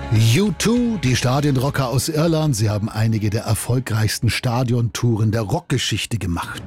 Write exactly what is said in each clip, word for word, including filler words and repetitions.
U zwei, die Stadionrocker aus Irland, sie haben einige der erfolgreichsten Stadiontouren der Rockgeschichte gemacht.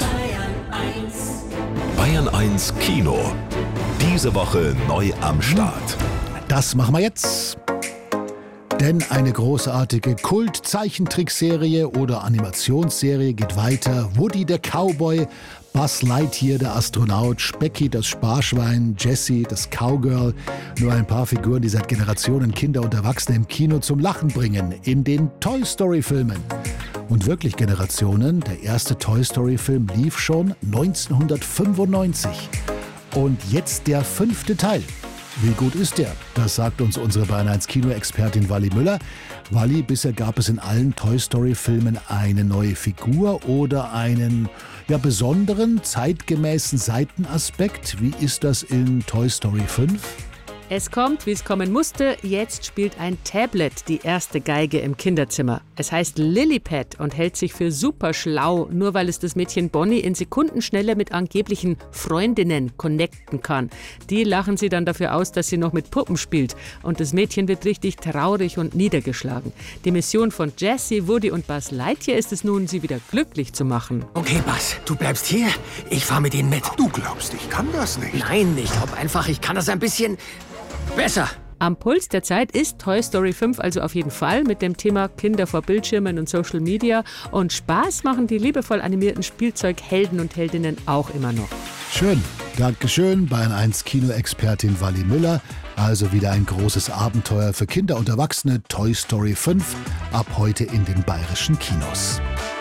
Bayern eins Kino. Diese Woche neu am Start. Das machen wir jetzt. Denn eine großartige Kult-Zeichentrickserie oder Animationsserie geht weiter. Woody der Cowboy, Buzz Lightyear der Astronaut, Specky das Sparschwein, Jessie das Cowgirl. Nur ein paar Figuren, die seit Generationen Kinder und Erwachsene im Kino zum Lachen bringen. In den Toy Story-Filmen. Und wirklich Generationen, der erste Toy Story-Film lief schon neunzehnhundertfünfundneunzig. Und jetzt der fünfte Teil. Wie gut ist der? Das sagt uns unsere Bayern eins Kino-Expertin Wally Müller. Wally, bisher gab es in allen Toy Story-Filmen eine neue Figur oder einen ja, besonderen, zeitgemäßen Seitenaspekt. Wie ist das in Toy Story fünf? Es kommt, wie es kommen musste. Jetzt spielt ein Tablet die erste Geige im Kinderzimmer. Es heißt Lillipad und hält sich für super schlau, nur weil es das Mädchen Bonnie in Sekundenschnelle mit angeblichen Freundinnen connecten kann. Die lachen sie dann dafür aus, dass sie noch mit Puppen spielt. Und das Mädchen wird richtig traurig und niedergeschlagen. Die Mission von Jessie, Woody und Buzz Lightyear ist es nun, sie wieder glücklich zu machen. Okay, Buzz, du bleibst hier. Ich fahr mit ihnen mit. Du glaubst, ich kann das nicht? Nein, ich glaube einfach, ich kann das ein bisschen besser. Am Puls der Zeit ist Toy Story fünf also auf jeden Fall mit dem Thema Kinder vor Bildschirmen und Social Media. Und Spaß machen die liebevoll animierten Spielzeughelden und Heldinnen auch immer noch. Schön. Dankeschön, Bayern eins Kino-Expertin Wally Müller. Also wieder ein großes Abenteuer für Kinder und Erwachsene. Toy Story fünf ab heute in den bayerischen Kinos.